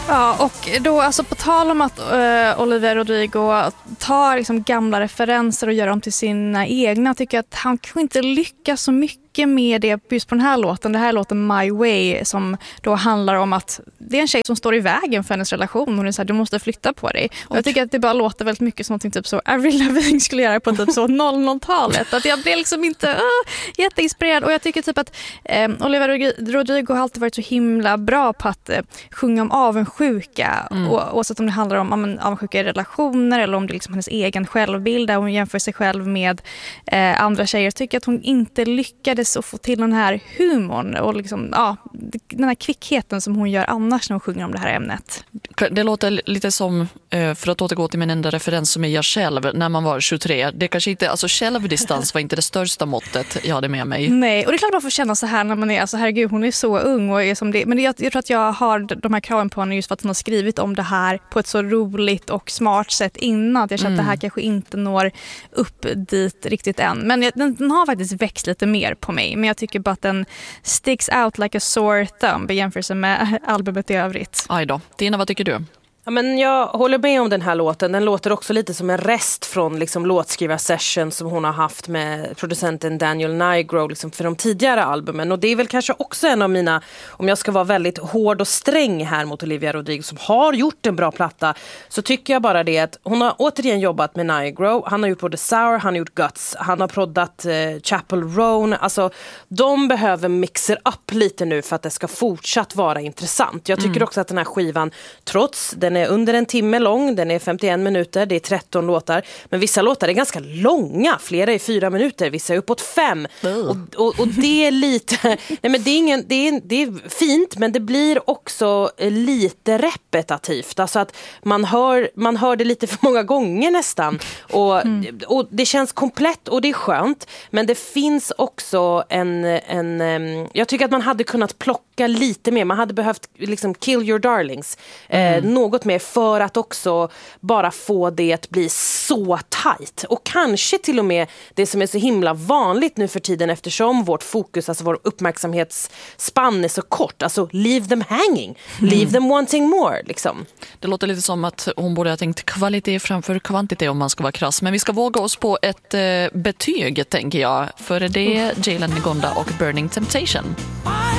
Ja, och då alltså på tal om att Olivia Rodrigo tar liksom gamla referenser och gör dem till sina egna, tycker jag att han kanske inte lyckas så mycket med det just på den här låten. Det här är låten My Way som då handlar om att det är en tjej som står i vägen för hennes relation. Hon är så här, du måste flytta på dig. Och jag tycker att det bara låter väldigt mycket som någonting typ så Avril Lavigne skulle göra på typ så 00-talet. Att jag blir liksom inte jätteinspirerad. Och jag tycker typ att Olivia Rodrigo har alltid varit så himla bra på att sjunga om avundsjuka. Oavsett om det handlar om avundsjuka i relationer eller om det är liksom hennes egen självbild där hon jämför sig själv med andra tjejer. Jag tycker att hon inte lyckades att få till den här humorn och liksom, den här kvickheten som hon gör annars när hon sjunger om det här ämnet. Det låter lite som, för att återgå till min enda referens som är jag själv när man var 23. Det kanske inte, alltså självdistans var inte det största måttet jag hade med mig. Nej, och det är klart man får känna så här när man är, alltså herregud, hon är så ung och är som det. Men jag tror att jag har de här kraven på henne just för att hon har skrivit om det här på ett så roligt och smart sätt innan. Jag känner att det här kanske inte når upp dit riktigt än. Men den har faktiskt växt lite mer på mig. Men jag tycker bara att den sticks out like a sore thumb i jämförelse med albumet i övrigt. Aj då. Tina, vad tycker du? Ja, men jag håller med om den här låten. Den låter också lite som en rest från liksom, låtskrivarsession som hon har haft med producenten Daniel Nigro liksom, för de tidigare albumen. Och det är väl kanske också en av mina, om jag ska vara väldigt hård och sträng här mot Olivia Rodrigo som har gjort en bra platta, så tycker jag bara det att hon har återigen jobbat med Nigro. Han har gjort både Sour, han har gjort Guts, han har proddat Chapel Roan. Alltså, de behöver mixer upp lite nu för att det ska fortsatt vara intressant. Jag tycker också att den här skivan, trots den är under en timme lång, den är 51 minuter, det är 13 låtar. Men vissa låtar är ganska långa, flera är 4 minuter, vissa är uppåt 5. Och det är lite, nej men det är fint, men det blir också lite repetitivt. Alltså att man hör det lite för många gånger nästan. Och det känns komplett och det är skönt. Men det finns också jag tycker att man hade kunnat plocka lite mer. Man hade behövt liksom kill your darlings. Något mer för att också bara få det att bli så tajt. Och kanske till och med det som är så himla vanligt nu för tiden eftersom vårt fokus, alltså vår uppmärksamhetsspann är så kort. Alltså leave them hanging. Leave them wanting more. Liksom. Det låter lite som att hon borde ha tänkt kvalitet framför kvantitet om man ska vara krass. Men vi ska våga oss på ett betyg, tänker jag. För det är Jalen Ngonda och Burning Temptation.